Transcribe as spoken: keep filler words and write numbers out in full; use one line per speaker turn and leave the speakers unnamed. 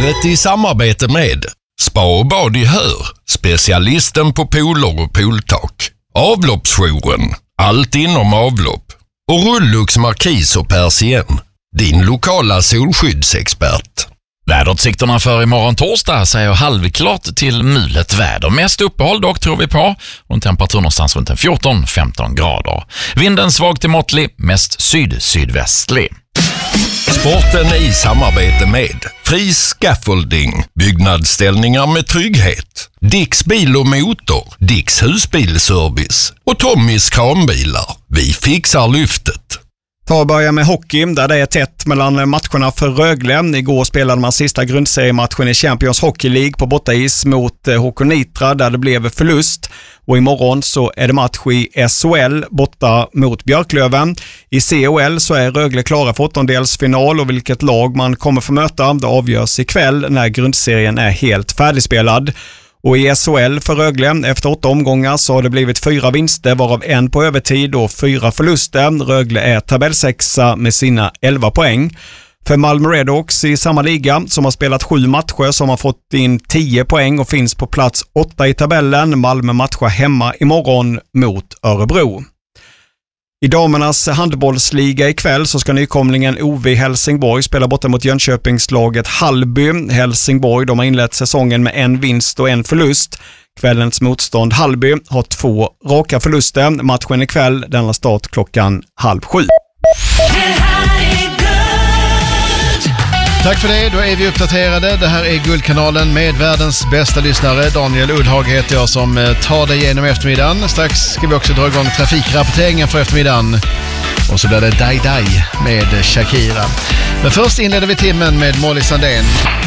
Livet i samarbete med Spa och bad i Hör, specialisten på pooler och pooltak. Avloppsjouren, allt inom avlopp. Och Rullux Markis och Persien, din lokala solskyddsexpert.
Väderutsikterna för imorgon torsdag säger halvklart till mulet väder. Mest uppehåll dock tror vi på och en temperatur någonstans runt fjorton till femton grader. Vinden svag till måttlig, mest syd-sydvästlig.
Sporten i samarbete med Fris Scaffolding, byggnadsställningar med trygghet. Dicks bil och motor, Dicks husbilservice och Tommys kranbilar. Vi fixar lyftet.
Ta och börja med hockey där det är tätt mellan matcherna för Rögle. Igår spelade man sista grundseriematchen i Champions Hockey League på bortais mot H K Nitra där det blev förlust. Och imorgon så är det match i S H L borta mot Björklöven. I C H L så är Rögle klara för åttondelsfinal och vilket lag man kommer få möta det avgörs ikväll när grundserien är helt färdigspelad. Och i S H L för Rögle, efter åtta omgångar så har det blivit fyra vinster varav en på övertid och fyra förluster. Rögle är tabellsexa med sina elva poäng. För Malmö Redhawks i samma liga som har spelat sju matcher som har fått in tio poäng och finns på plats åtta i tabellen. Malmö matchar hemma imorgon mot Örebro. I damernas handbollsliga ikväll så ska nykomlingen O V Helsingborg spela borta mot Jönköpingslaget Hallby. Helsingborg de har inlett säsongen med en vinst och en förlust. Kvällens motstånd Hallby har två raka förluster. Matchen ikväll denna start klockan halv sju.
Tack för det, då är vi uppdaterade. Det här är Guldkanalen med världens bästa lyssnare. Daniel Uldhag heter jag som tar dig igenom eftermiddagen. Strax ska vi också dra igång trafikrapporteringen för eftermiddagen. Och så blir det Dai Dai med Shakira. Men först inleder vi timmen med Molly Sandén.